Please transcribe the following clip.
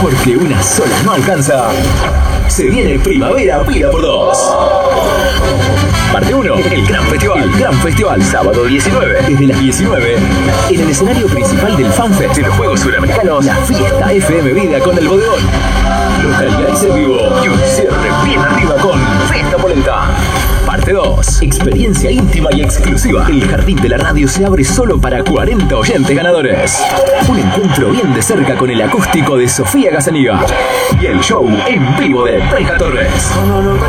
Porque una sola no alcanza. Se viene Primavera Pila por 2. Parte 1, el Gran Festival. El Gran Festival, sábado 19, desde las 19, en el escenario principal del FanFest de los Juegos Suramericanos, la fiesta FM Vida con el Bodegón. Localidades en vivo y un cierre bien arriba con Fiesta Polenta. Parte 2, experiencia íntima y exclusiva. El jardín de la radio se abre solo para 40 oyentes ganadores. Un encuentro bien de cerca con el acústico de Sofía Gazaniga. Y el show en vivo de Preja Torres.